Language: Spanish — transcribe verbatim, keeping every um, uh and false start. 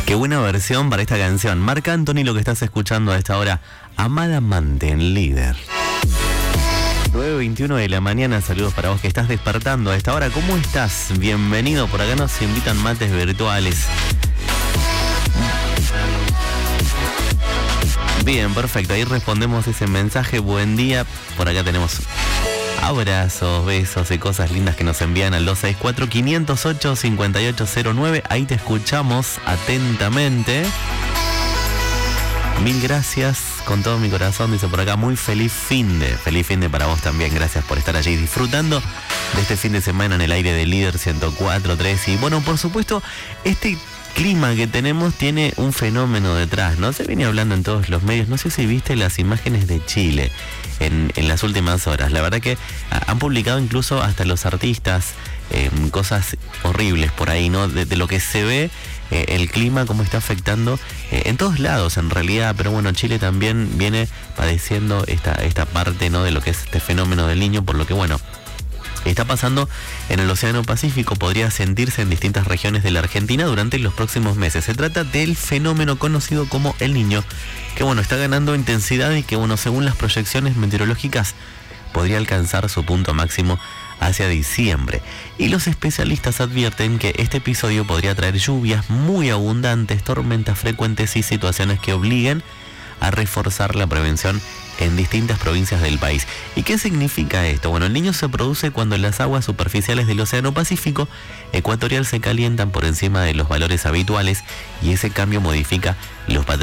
Qué buena versión para esta canción. Marc Anthony, lo que estás escuchando a esta hora. Amada amante en Líder. nueve veintiuno de la mañana, saludos para vos que estás despertando a esta hora. ¿Cómo estás? Bienvenido, por acá nos invitan mates virtuales. Bien, perfecto, ahí respondemos ese mensaje. Buen día, por acá tenemos abrazos, besos y cosas lindas que nos envían al dos seis cuatro, cinco cero ocho, cinco ocho cero nueve. Ahí te escuchamos atentamente. Mil gracias con todo mi corazón, dice por acá. Muy feliz finde, feliz finde para vos también. Gracias por estar allí disfrutando de este fin de semana en el aire de Líder ciento cuatro punto tres. Y bueno, por supuesto, este clima que tenemos tiene un fenómeno detrás, ¿no? Se viene hablando en todos los medios. No sé si viste las imágenes de Chile en, en las últimas horas. La verdad que han publicado incluso hasta los artistas eh, cosas horribles por ahí, ¿no? De, de lo que se ve eh, el clima, cómo está afectando eh, en todos lados en realidad. Pero bueno, Chile también viene padeciendo esta, esta parte, ¿no? De lo que es este fenómeno del Niño, por lo que bueno, está pasando en el Océano Pacífico, podría sentirse en distintas regiones de la Argentina durante los próximos meses. Se trata del fenómeno conocido como El Niño, que bueno, está ganando intensidad y que bueno, según las proyecciones meteorológicas, podría alcanzar su punto máximo hacia diciembre. Y los especialistas advierten que este episodio podría traer lluvias muy abundantes, tormentas frecuentes y situaciones que obliguen a reforzar la prevención en distintas provincias del país. ¿Y qué significa esto? Bueno, el Niño se produce cuando las aguas superficiales del Océano Pacífico ecuatorial se calientan por encima de los valores habituales y ese cambio modifica los patrones